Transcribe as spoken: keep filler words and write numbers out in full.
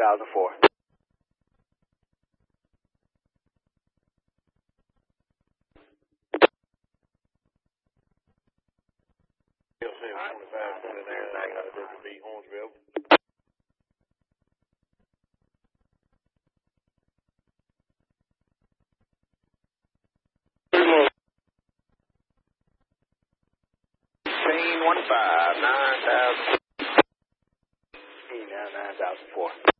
thousand four. twenty-five twenty-nine, W B Hornsville. one five nine thousand. nine thousand four.